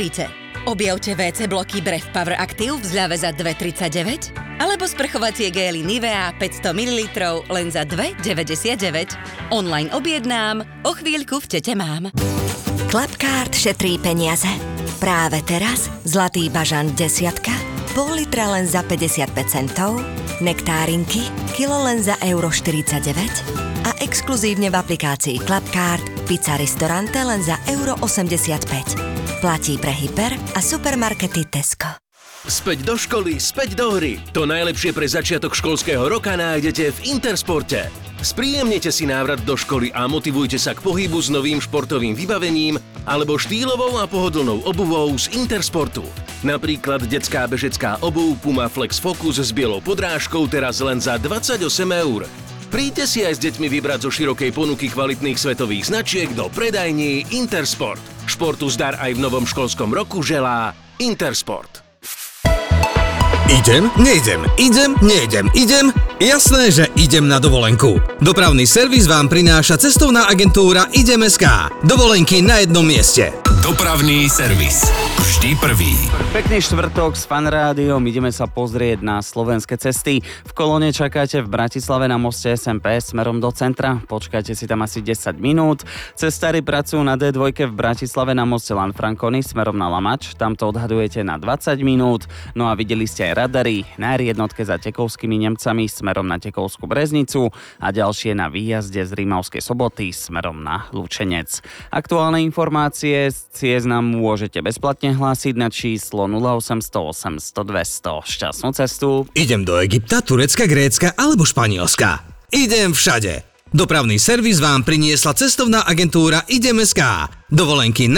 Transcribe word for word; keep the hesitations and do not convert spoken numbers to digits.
Nebojte. Objavte vé cé bloky Bref Power Active v zľave za dva tridsaťdeväť alebo sprchovacie gély Nivea päťsto mililitrov len za dva deväťdesiatdeväť. Online objednám, o chvíľku v tete mám. Klapkárt šetrí peniaze. Práve teraz zlatý bažant desiatka, pol litra len za päťdesiatpäť centov, nektárinky, kilo len za euro štyridsaťdeväť a exkluzívne v aplikácii Klapkárt pizza ristorante len za euro osemdesiatpäť. Platí pre hyper a supermarkety Tesco. Späť do školy, späť do hry. To najlepšie pre začiatok školského roka nájdete v Intersporte. Spríjemnite si návrat do školy a motivujte sa k pohybu s novým športovým vybavením alebo štýlovou a pohodlnou obuvou z Intersportu. Napríklad detská bežecká obuv Puma Flex Focus s bielou podrážkou teraz len za dvadsaťosem eur. Príďte si aj s deťmi vybrať zo širokej ponuky kvalitných svetových značiek do predajní Intersport. Športu zdar aj v novom školskom roku želá Intersport. Idem, nejdem, idem, nejdem, idem. Jasné, že idem na dovolenku. Dopravný servis vám prináša cestovná agentúra Idem bodka es ká. Dovolenky na jednom mieste. Dopravný servis. Vždy prvý. Pekný štvrtok s Fan Rádiom. Ideme sa pozrieť na slovenské cesty. V kolóne čakáte v Bratislave na moste es em pé smerom do centra. Počkajte si tam asi desať minút. Cestári pracujú na dé dva v Bratislave na moste Lanfranconi smerom na Lamač. Tam to odhadujete na dvadsať minút. No a videli ste aj radary na er jednotke za Tekovskými Nemcami smerom na Tekovskú Breznicu a ďalšie na výjazde z Rímavskej Soboty smerom na Lučenec. Aktuálne informácie z ciest nám môžete bezplatne hlásiť na číslo nula osemsto osemsto dvesto. Šťastnú cestu. Idem do Egypta, Turecka, Grécka alebo Španielska. Idem všade. Dopravný servis vám priniesla cestovná agentúra Idem bodka es ká. Dovolenky na